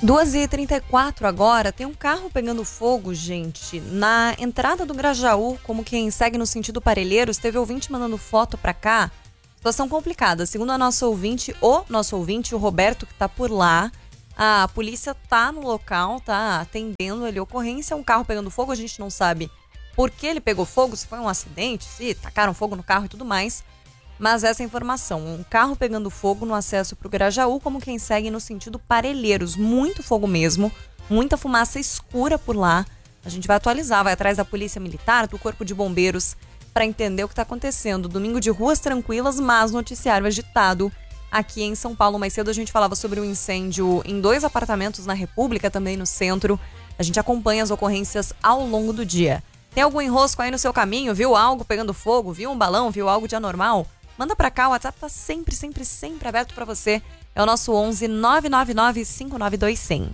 2h34 agora, tem um carro pegando fogo, gente, na entrada do Grajaú, como quem segue no sentido Parelheiros. Teve ouvinte mandando foto pra cá. Situação complicada. Segundo a nossa ouvinte, o Roberto, que tá por lá, a polícia tá no local, tá atendendo ali a ocorrência. Um carro pegando fogo, a gente não sabe por que ele pegou fogo, se foi um acidente, se tacaram fogo no carro e tudo mais. Mas essa informação, um carro pegando fogo no acesso para o Grajaú, como quem segue no sentido Parelheiros. Muito fogo mesmo, muita fumaça escura por lá. A gente vai atualizar, vai atrás da Polícia Militar, do Corpo de Bombeiros, para entender o que está acontecendo. Domingo de ruas tranquilas, mas noticiário agitado aqui em São Paulo. Mais cedo a gente falava sobre um incêndio em 2 apartamentos na República, também no centro. A gente acompanha as ocorrências ao longo do dia. Tem algum enrosco aí no seu caminho? Viu algo pegando fogo? Viu um balão? Viu algo de anormal? Manda pra cá, o WhatsApp tá sempre aberto pra você. É o nosso 11 999 592 100.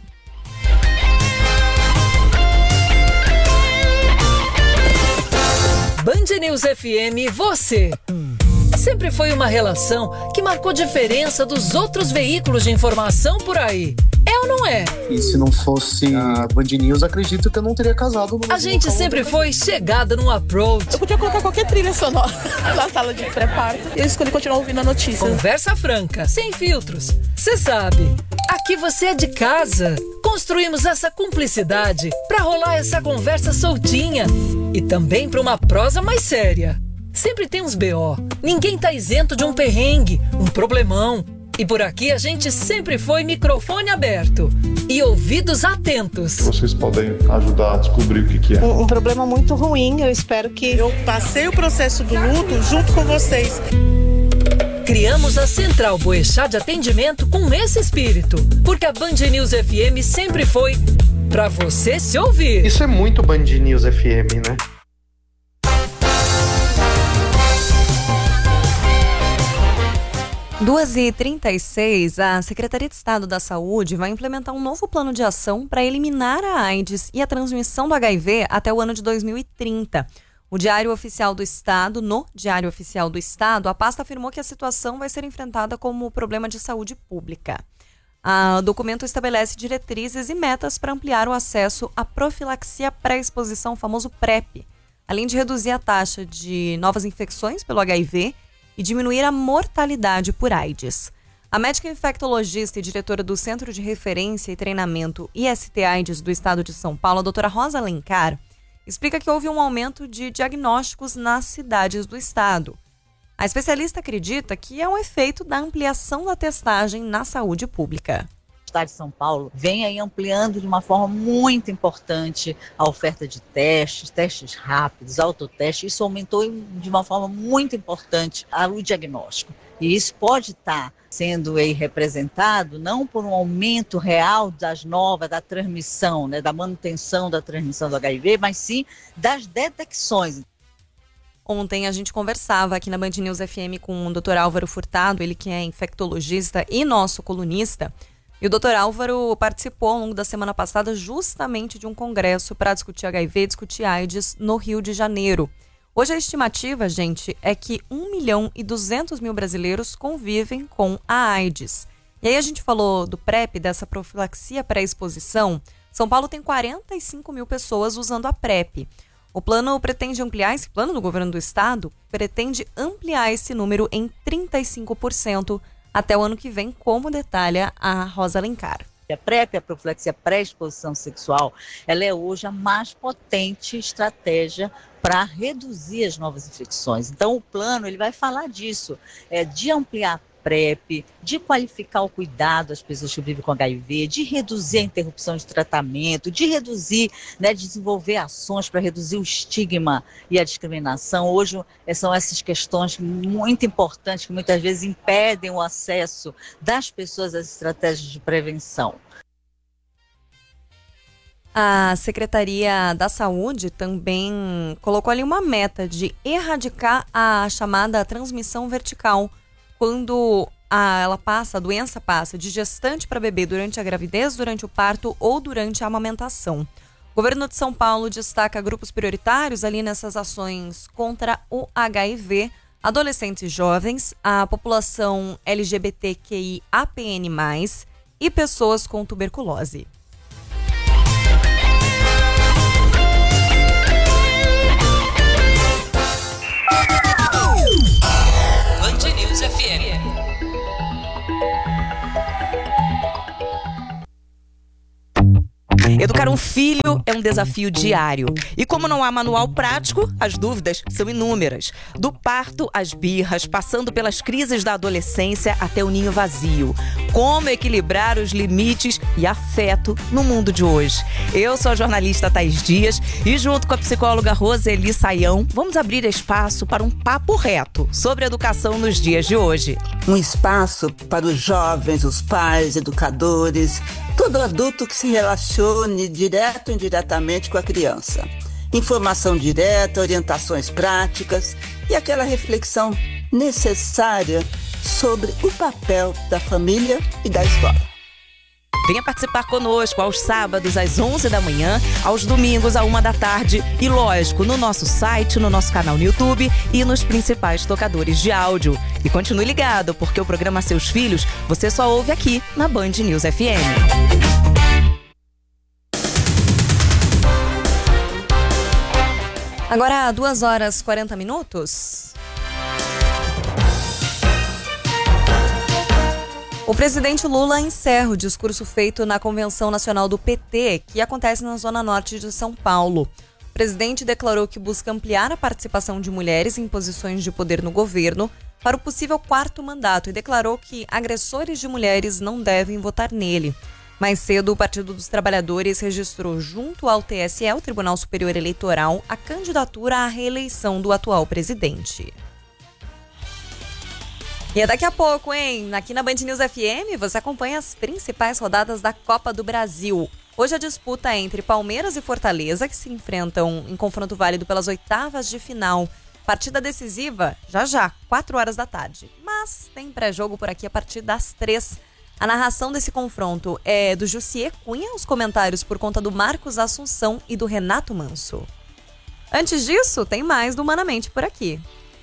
Band News FM, você. Sempre foi uma relação que marcou diferença dos outros veículos de informação por aí. É ou não é? E se não fosse a Band News, acredito que eu não teria casado. A gente sempre foi chegada num approach. Eu podia colocar qualquer trilha sonora na sala de pré-parto. E eu escolhi continuar ouvindo a notícia. Conversa franca, sem filtros. Você sabe, aqui você é de casa. Construímos essa cumplicidade pra rolar essa conversa soltinha. E também pra uma prosa mais séria. Sempre tem uns BO. Ninguém tá isento de um perrengue, um problemão. E por aqui a gente sempre foi microfone aberto e ouvidos atentos. Vocês podem ajudar a descobrir o que é. Um problema muito ruim, eu espero que... Eu passei o processo do luto junto com vocês. Criamos a Central Boechat de atendimento com esse espírito, porque a Band News FM sempre foi pra você se ouvir. Isso é muito Band News FM, né? Às 2h36, a Secretaria de Estado da Saúde vai implementar um novo plano de ação para eliminar a AIDS e a transmissão do HIV até o ano de 2030. No Diário Oficial do Estado, a pasta afirmou que a situação vai ser enfrentada como problema de saúde pública. O documento estabelece diretrizes e metas para ampliar o acesso à profilaxia pré-exposição, o famoso PrEP, além de reduzir a taxa de novas infecções pelo HIV e diminuir a mortalidade por AIDS. A médica infectologista e diretora do Centro de Referência e Treinamento IST-AIDS do Estado de São Paulo, a doutora Rosa Alencar, explica que houve um aumento de diagnósticos nas cidades do estado. A especialista acredita que é um efeito da ampliação da testagem na saúde pública. O Estado de São Paulo vem aí ampliando de uma forma muito importante a oferta de testes rápidos, autotestes. Isso aumentou de uma forma muito importante o diagnóstico. E isso pode estar sendo aí representado não por um aumento real da transmissão, né, da manutenção da transmissão do HIV, mas sim das detecções. Ontem a gente conversava aqui na Band News FM com o Dr. Álvaro Furtado, ele que é infectologista e nosso colunista. E o Dr. Álvaro participou ao longo da semana passada justamente de um congresso para discutir HIV e discutir AIDS no Rio de Janeiro. Hoje a estimativa, gente, é que 1.200.000 brasileiros convivem com a AIDS. E aí a gente falou do PrEP, dessa profilaxia pré-exposição. São Paulo tem 45.000 pessoas usando a PrEP. O plano pretende ampliar, esse plano do governo do estado, pretende ampliar esse número em 35% até o ano que vem, como detalha a Rosa Alencar. A PrEP, a profilaxia pré-exposição sexual, ela é hoje a mais potente estratégia para reduzir as novas infecções. Então, o plano ele vai falar disso, de ampliar a PrEP, de qualificar o cuidado das pessoas que vivem com HIV, de reduzir a interrupção de tratamento, de reduzir, né, desenvolver ações para reduzir o estigma e a discriminação. Hoje são essas questões muito importantes que muitas vezes impedem o acesso das pessoas às estratégias de prevenção. A Secretaria da Saúde também colocou ali uma meta de erradicar a chamada transmissão vertical, quando a doença passa de gestante para bebê durante a gravidez, durante o parto ou durante a amamentação. O governo de São Paulo destaca grupos prioritários ali nessas ações contra o HIV, adolescentes e jovens, a população LGBTQIAPN+, e pessoas com tuberculose. Band News FM. Educar um filho é um desafio diário. E como não há manual prático, as dúvidas são inúmeras. Do parto às birras, passando pelas crises da adolescência até o ninho vazio. Como equilibrar os limites e afeto no mundo de hoje? Eu sou a jornalista Thaís Dias e junto com a psicóloga Roseli Saião, vamos abrir espaço para um papo reto sobre educação nos dias de hoje. Um espaço para os jovens, os pais, educadores, todo adulto que se relacione direto ou indiretamente com a criança. Informação direta, orientações práticas e aquela reflexão necessária sobre o papel da família e da escola. Venha participar conosco aos sábados às 11 da manhã, aos domingos à 1 da tarde e, lógico, no nosso site, no nosso canal no YouTube e nos principais tocadores de áudio. E continue ligado, porque o programa Seus Filhos você só ouve aqui na Band News FM. Agora, 2h40. O presidente Lula encerra o discurso feito na Convenção Nacional do PT, que acontece na Zona Norte de São Paulo. O presidente declarou que busca ampliar a participação de mulheres em posições de poder no governo para o possível 4º mandato e declarou que agressores de mulheres não devem votar nele. Mais cedo, o Partido dos Trabalhadores registrou junto ao TSE, o Tribunal Superior Eleitoral, a candidatura à reeleição do atual presidente. E é daqui a pouco, hein? Aqui na Band News FM, você acompanha as principais rodadas da Copa do Brasil. Hoje a disputa é entre Palmeiras e Fortaleza, que se enfrentam em confronto válido pelas oitavas de final. Partida decisiva, já, 4 horas da tarde. Mas tem pré-jogo por aqui a partir das 3. A narração desse confronto é do Jussier Cunha, os comentários por conta do Marcos Assunção e do Renato Manso. Antes disso, tem mais do Humanamente por aqui.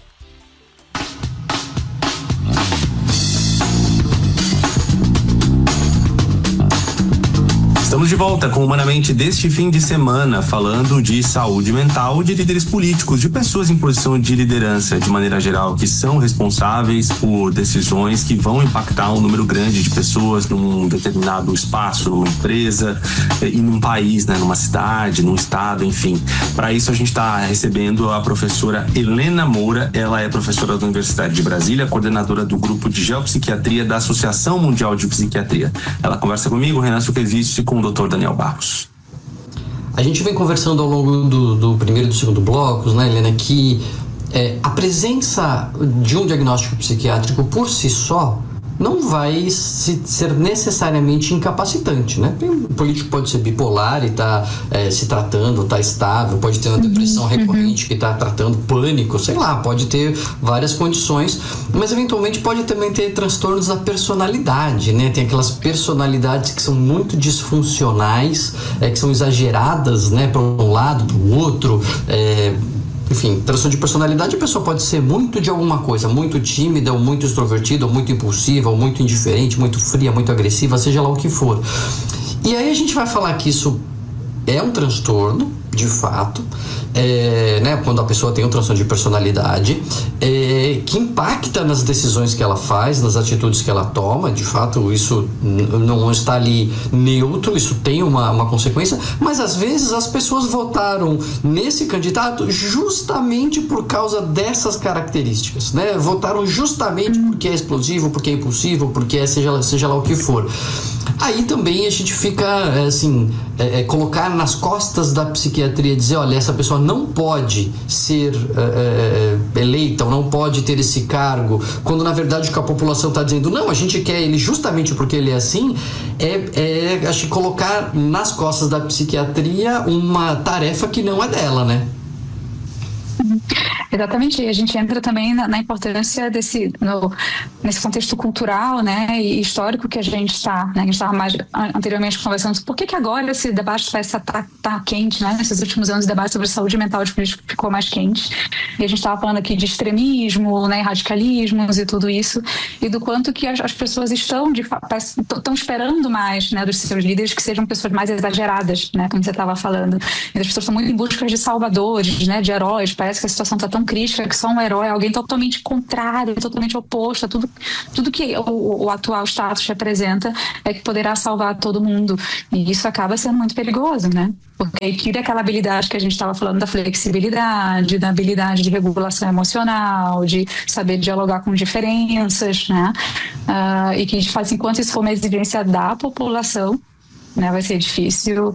Estamos de volta com o Humanamente deste fim de semana, falando de saúde mental, de líderes políticos, de pessoas em posição de liderança, de maneira geral, que são responsáveis por decisões que vão impactar um número grande de pessoas num determinado espaço, numa empresa e num país, né, numa cidade, num estado, enfim. Para isso a gente está recebendo a professora Helena Moura. Ela é professora da Universidade de Brasília, coordenadora do grupo de geopsiquiatria da Associação Mundial de Psiquiatria. Ela conversa comigo, Renan Suquevicius, e com o Dr. Daniel Barros. A gente vem conversando ao longo do primeiro e do segundo blocos, né, Helena, que a presença de um diagnóstico psiquiátrico por si só não vai ser necessariamente incapacitante, né? O político pode ser bipolar e está se tratando, está estável, pode ter uma depressão recorrente que está tratando pânico, sei lá, pode ter várias condições, mas eventualmente pode também ter transtornos da personalidade, né? Tem aquelas personalidades que são muito disfuncionais, que são exageradas, né? Para um lado, para o outro, enfim, transtorno de personalidade, a pessoa pode ser muito de alguma coisa, muito tímida, ou muito extrovertida, ou muito impulsiva, ou muito indiferente, muito fria, muito agressiva, seja lá o que for. E aí a gente vai falar que isso é um transtorno, de fato, né, quando a pessoa tem um transtorno de personalidade, que impacta nas decisões que ela faz, nas atitudes que ela toma. De fato, isso não está ali neutro, isso tem uma consequência, mas às vezes as pessoas votaram nesse candidato justamente por causa dessas características, né? Votaram justamente porque é explosivo, porque é impulsivo, porque seja lá o que for. Aí também a gente fica, colocar nas costas da psiquiatria, dizer, olha, essa pessoa não pode ser eleita, ou não pode ter esse cargo, quando na verdade o que a população está dizendo, não, a gente quer ele justamente porque ele é assim, acho que colocar nas costas da psiquiatria uma tarefa que não é dela, né? Exatamente, e a gente entra também na importância nesse contexto cultural, né, e histórico que a gente está, né, a gente estava mais anteriormente conversando, por que agora esse debate tá quente, né, nesses últimos anos o debate sobre saúde mental de político ficou mais quente, e a gente estava falando aqui de extremismo, né, radicalismos e tudo isso, e do quanto que as pessoas estão esperando mais, né, dos seus líderes que sejam pessoas mais exageradas, né, como você estava falando, e as pessoas estão muito em busca de salvadores, né, de heróis. Parece que a situação está tão crítica que só um herói é alguém totalmente contrário, totalmente oposto a tudo que o atual status representa é que poderá salvar todo mundo. E isso acaba sendo muito perigoso, né? Porque aí tira aquela habilidade que a gente estava falando da flexibilidade, da habilidade de regulação emocional, de saber dialogar com diferenças, né? E que a gente faz, enquanto isso for uma exigência da população, né, vai ser difícil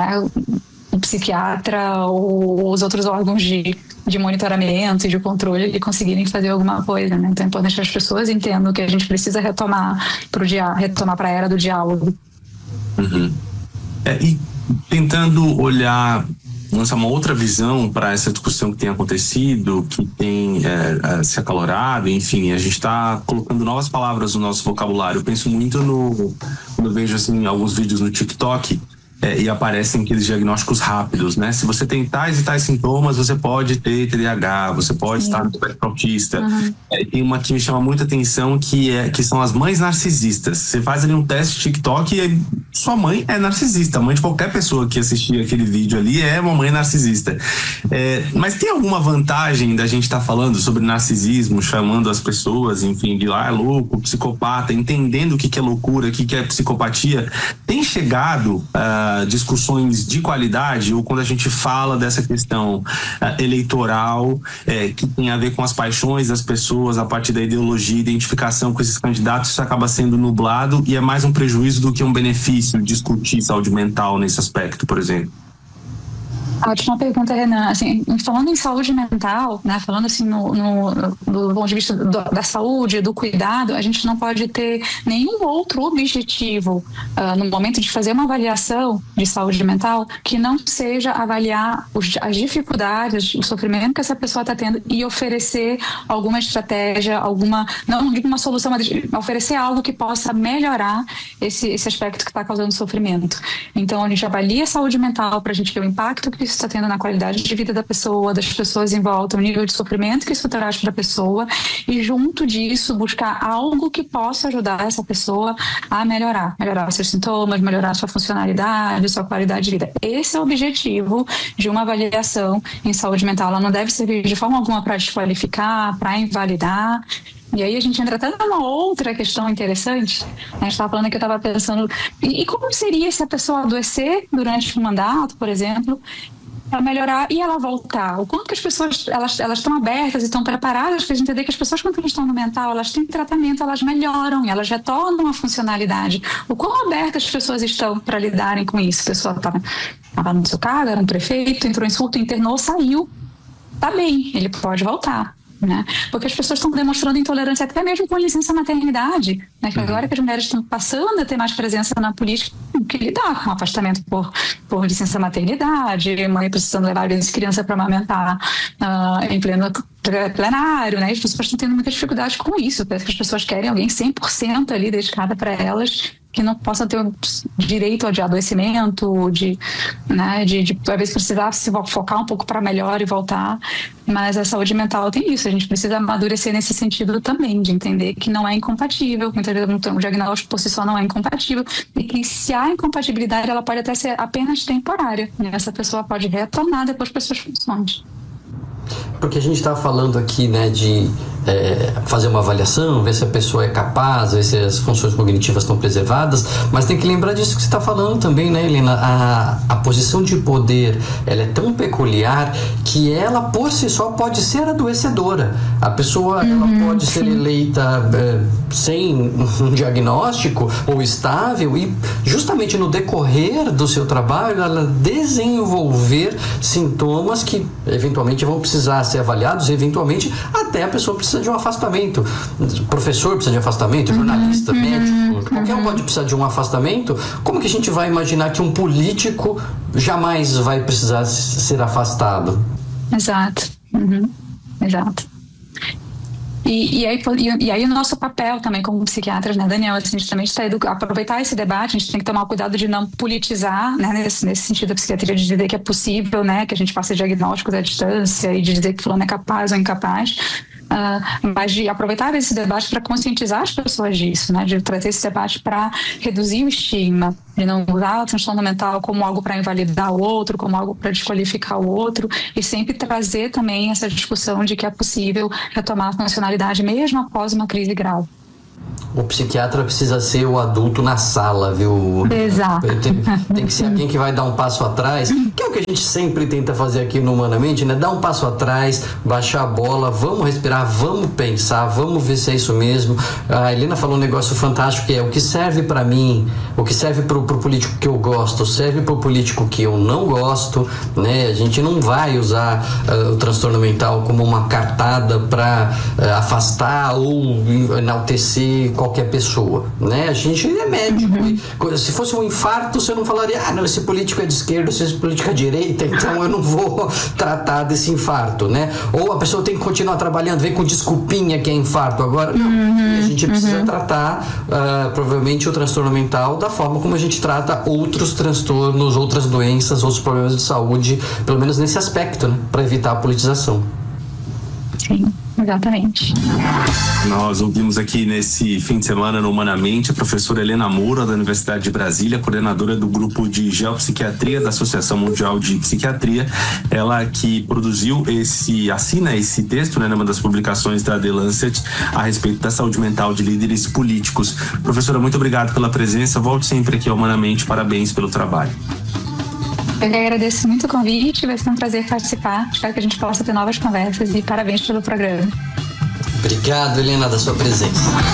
o psiquiatra ou os outros órgãos de monitoramento e de controle de conseguirem fazer alguma coisa, né? Então é importante que as pessoas entendam que a gente precisa retomar para a era do diálogo. Uhum. E tentando olhar, lançar uma outra visão para essa discussão que tem acontecido, que tem se acalorado, enfim, a gente está colocando novas palavras no nosso vocabulário. Eu penso muito quando eu vejo assim, alguns vídeos no TikTok, e aparecem aqueles diagnósticos rápidos, né? Se você tem tais e tais sintomas, você pode ter TDAH, você pode estar no espectro autista. Tem uma que me chama muita atenção que são as mães narcisistas. Você faz ali um teste TikTok e sua mãe é narcisista. A mãe de qualquer pessoa que assistir aquele vídeo ali é uma mãe narcisista. Mas tem alguma vantagem da gente estar falando sobre narcisismo, chamando as pessoas, enfim, de lá é louco, psicopata, entendendo o que é loucura, o que é psicopatia? Tem chegado discussões de qualidade, ou quando a gente fala dessa questão eleitoral, que tem a ver com as paixões das pessoas a partir da ideologia, identificação com esses candidatos, isso acaba sendo nublado e é mais um prejuízo do que um benefício discutir saúde mental nesse aspecto, por exemplo? Ótima pergunta, Renan. Assim, falando em saúde mental, né, falando assim do ponto de vista da saúde, do cuidado, a gente não pode ter nenhum outro objetivo no momento de fazer uma avaliação de saúde mental que não seja avaliar as dificuldades, o sofrimento que essa pessoa está tendo e oferecer alguma estratégia, não digo uma solução, mas oferecer algo que possa melhorar esse aspecto que está causando sofrimento. Então, a gente avalia a saúde mental para a gente ver o impacto que isso está tendo na qualidade de vida da pessoa, das pessoas em volta, o nível de sofrimento que isso traz para a pessoa e junto disso buscar algo que possa ajudar essa pessoa a melhorar seus sintomas, melhorar sua funcionalidade, sua qualidade de vida. Esse é o objetivo de uma avaliação em saúde mental. Ela não deve servir de forma alguma para desqualificar, para invalidar. E aí a gente entra até numa outra questão interessante. A gente estava falando que eu estava pensando, e como seria se a pessoa adoecer durante um mandato, por exemplo, para melhorar e ela voltar? O quanto que as pessoas elas estão abertas e estão preparadas para entender que as pessoas, quando estão no mental, elas têm tratamento, elas melhoram, elas retornam à funcionalidade. O quão abertas as pessoas estão para lidarem com isso? A pessoa estava no seu cargo, era um prefeito, entrou em surto, internou, saiu. Tá bem, ele pode voltar. Né? Porque as pessoas estão demonstrando intolerância até mesmo com licença maternidade, né? Que agora que as mulheres estão passando a ter mais presença na política, que lidar com afastamento por licença maternidade, mãe precisando levar a criança para amamentar em pleno plenário, né? As pessoas estão tendo muita dificuldade com isso. Parece que as pessoas querem alguém 100% ali dedicada para elas, que não possa ter o direito de adoecimento, de às vezes precisar se focar um pouco para melhor e voltar. Mas a saúde mental tem isso, a gente precisa amadurecer nesse sentido também, de entender que não é incompatível, muitas vezes o diagnóstico por si só não é incompatível, e que se há incompatibilidade, ela pode até ser apenas temporária, né? Essa pessoa pode retornar depois para as suas funções. Porque a gente está falando aqui, né, de fazer uma avaliação, ver se a pessoa é capaz, ver se as funções cognitivas estão preservadas, mas tem que lembrar disso que você está falando também, né, Helena? A posição de poder, ela é tão peculiar que ela por si só pode ser adoecedora. A pessoa ela pode ser eleita sem um diagnóstico ou estável e justamente no decorrer do seu trabalho ela desenvolver sintomas que eventualmente vão precisar ser avaliados, eventualmente até a pessoa precisa de um afastamento. O professor precisa de afastamento, jornalista, médico, qualquer um pode precisar de um afastamento. Como que a gente vai imaginar que um político jamais vai precisar ser afastado? Exato. Exato. E aí o nosso papel também como psiquiatras, né, Daniel, assim, a gente também está aproveitar esse debate, a gente tem que tomar cuidado de não politizar, né, nesse sentido da psiquiatria, de dizer que é possível, né, que a gente faça diagnósticos à distância e de dizer que fulano é capaz ou incapaz, mas de aproveitar esse debate para conscientizar as pessoas disso, né, de trazer esse debate para reduzir o estigma, de não usar o transtorno mental como algo para invalidar o outro, como algo para desqualificar o outro, e sempre trazer também essa discussão de que é possível retomar a funcionalidade mesmo após uma crise grave. O psiquiatra precisa ser o adulto na sala, viu? Exato. Tem que ser alguém que vai dar um passo atrás, que é o que a gente sempre tenta fazer aqui no Humanamente, né? Dar um passo atrás, baixar a bola, vamos respirar, vamos pensar, vamos ver se é isso mesmo. A Helena falou um negócio fantástico, que é o que serve para mim, o que serve pro político que eu gosto, serve pro político que eu não gosto, né? A gente não vai usar o transtorno mental como uma cartada para afastar ou enaltecer qualquer pessoa, né? A gente é médico. Se fosse um infarto, você não falaria, não, esse político é de esquerda, esse político é de direita, então eu não vou tratar desse infarto, né? Ou a pessoa tem que continuar trabalhando, vem com desculpinha que é infarto. Agora, não. A gente precisa tratar, provavelmente, o transtorno mental da forma como a gente trata outros transtornos, outras doenças, outros problemas de saúde, pelo menos nesse aspecto, né? Para evitar a politização. Sim. Exatamente. Nós ouvimos aqui nesse fim de semana no Humanamente a professora Helena Moura, da Universidade de Brasília, coordenadora do grupo de geopsiquiatria da Associação Mundial de Psiquiatria. Ela que assina esse texto, né, numa das publicações da The Lancet a respeito da saúde mental de líderes políticos. Professora, muito obrigado pela presença. Volte sempre aqui ao Humanamente. Parabéns pelo trabalho. Eu agradeço muito o convite, vai ser um prazer participar. Espero que a gente possa ter novas conversas e parabéns pelo programa. Obrigado, Helena, da sua presença.